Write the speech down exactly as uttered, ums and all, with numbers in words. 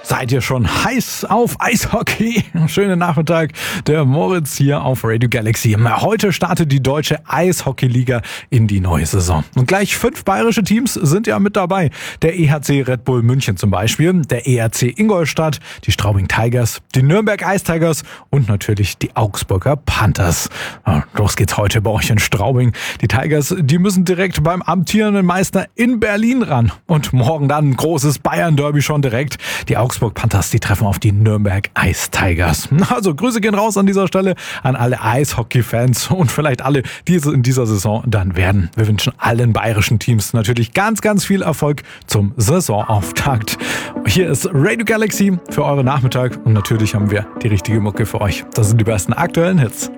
Seid ihr schon heiß auf Eishockey? Schönen Nachmittag, der Moritz hier auf Radio Galaxy. Heute startet die deutsche Eishockeyliga in die neue Saison. Und gleich fünf bayerische Teams sind ja mit dabei. Der E H C Red Bull München zum Beispiel, der E R C Ingolstadt, die Straubing Tigers, die Nürnberg Ice Tigers und natürlich die Augsburger Panthers. Los geht's heute bei euch in Straubing. Die Tigers, die müssen direkt beim amtierenden Meister in Berlin ran. Und morgen dann ein großes Bayern-Derby schon direkt. Die Augsburg Panthers, die treffen auf die Nürnberg Ice Tigers. Also Grüße gehen raus an dieser Stelle an alle Eishockey-Fans und vielleicht alle, die es in dieser Saison dann werden. Wir wünschen allen bayerischen Teams natürlich ganz, ganz viel Erfolg zum Saisonauftakt. Hier ist Radio Galaxy für euren Nachmittag und natürlich haben wir die richtige Mucke für euch. Das sind die besten aktuellen Hits.